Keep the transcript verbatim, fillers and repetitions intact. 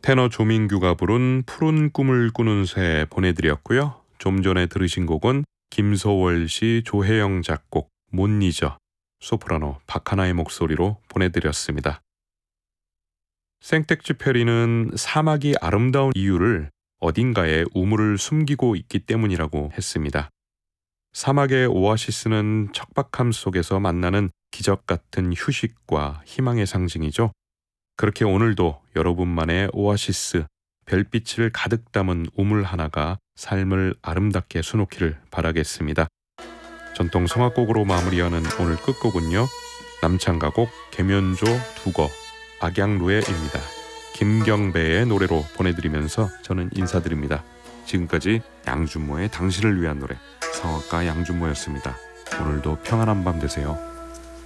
테너 조민규가 부른 푸른 꿈을 꾸는 새 보내드렸고요. 좀 전에 들으신 곡은 김소월 씨, 조혜영 작곡, 못 잊어, 소프라노 박하나의 목소리로 보내드렸습니다. 생텍쥐페리는 사막이 아름다운 이유를 어딘가에 우물을 숨기고 있기 때문이라고 했습니다. 사막의 오아시스는 척박함 속에서 만나는 기적 같은 휴식과 희망의 상징이죠. 그렇게 오늘도 여러분만의 오아시스, 별빛을 가득 담은 우물 하나가 삶을 아름답게 수놓기를 바라겠습니다. 전통 성악곡으로 마무리하는 오늘 끝곡은요. 남창가곡 계면조 두거 악양루에입니다. 김경배의 노래로 보내드리면서 저는 인사드립니다. 지금까지 양준모의 당신을 위한 노래, 성악가 양준모였습니다. 오늘도 평안한 밤 되세요.